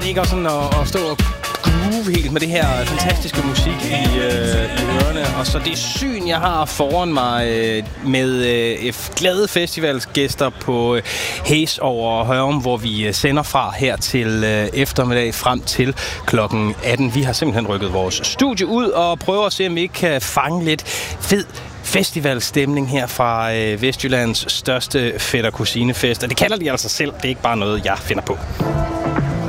Ikke også sådan at stå og groove helt med det her fantastiske musik i ørerne. Og så det syn, jeg har foran mig med glade festivalsgæster på Haze over Hørum, hvor vi sender fra her til eftermiddag frem til klokken 18. Vi har simpelthen rykket vores studie ud og prøver at se, om vi ikke kan fange lidt fed festivalstemning her fra Vestjyllands største fætter-kusinefest. Og det kalder de altså selv. Det er ikke bare noget, jeg finder på.